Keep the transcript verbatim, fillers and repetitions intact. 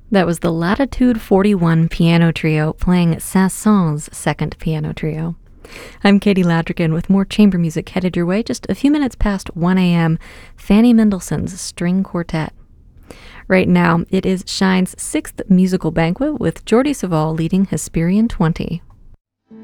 That was the Latitude forty-one Piano Trio playing Saint-Saëns' Second Piano Trio. I'm Katie Ladrigan with more chamber music headed your way just a few minutes past one a.m. Fanny Mendelssohn's String Quartet. Right now, it is Shine's sixth musical banquet with Jordi Savall leading Hesperian twenty.